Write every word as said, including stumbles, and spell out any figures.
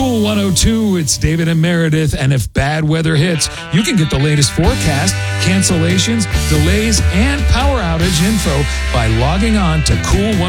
Cool one oh two, it's David and Meredith, and if bad weather hits, you can get the latest forecast, cancellations, delays, and power outage info by logging on to cool one oh two.